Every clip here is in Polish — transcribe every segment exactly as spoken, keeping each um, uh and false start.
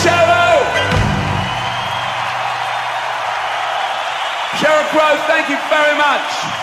Cheryl! Sheryl Crow, thank you very much.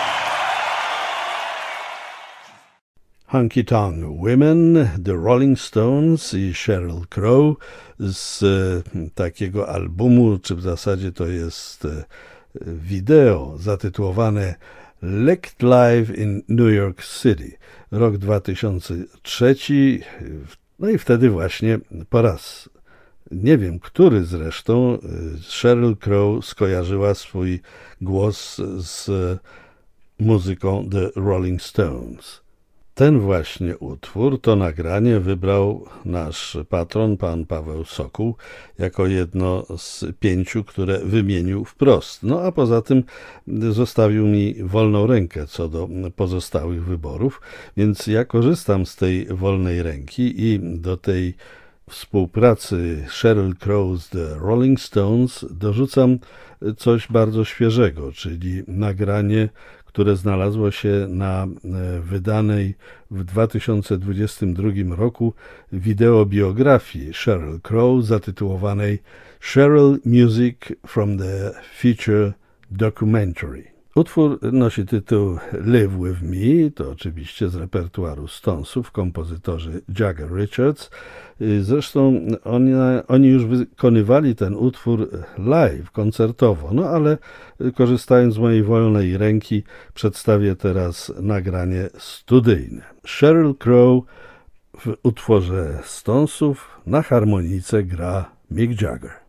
Honky Tonk Women, The Rolling Stones i Sheryl Crow z e, takiego albumu, czy w zasadzie to jest e, wideo zatytułowane Licked Live in New York City, rok dwa tysiące trzeci. No i wtedy właśnie po raz, nie wiem który zresztą, Sheryl Crow skojarzyła swój głos z muzyką The Rolling Stones. Ten właśnie utwór, to nagranie wybrał nasz patron, pan Paweł Sokół, jako jedno z pięciu, które wymienił wprost. No a poza tym zostawił mi wolną rękę co do pozostałych wyborów, więc ja korzystam z tej wolnej ręki i do tej współpracy Sheryl Crow z The Rolling Stones dorzucam coś bardzo świeżego, czyli nagranie, które znalazło się na wydanej w dwa tysiące dwudziestym drugim roku wideobiografii Sheryl Crow zatytułowanej Sheryl Music from the Future Documentary. Utwór nosi tytuł Live With Me, to oczywiście z repertuaru Stonesów, kompozytorzy Jagger Richards. Zresztą oni, oni już wykonywali ten utwór live, koncertowo, no ale korzystając z mojej wolnej ręki przedstawię teraz nagranie studyjne. Sheryl Crow w utworze Stonesów na harmonice gra Mick Jagger.